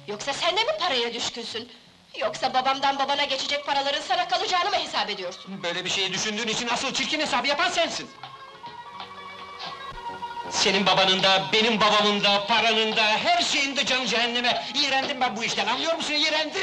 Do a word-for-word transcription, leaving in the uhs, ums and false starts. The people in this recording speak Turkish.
Yoksa sen de mi paraya düşkünsün? Yoksa babamdan babana geçecek paraların sana kalacağını mı hesap ediyorsun? Böyle bir şeyi düşündüğün için asıl çirkin hesabı yapan sensin! Senin babanın da, benim babamın da, paranın da, her şeyin de canı cehenneme! İğrendim ben bu işten, anlıyor musun? İğrendim!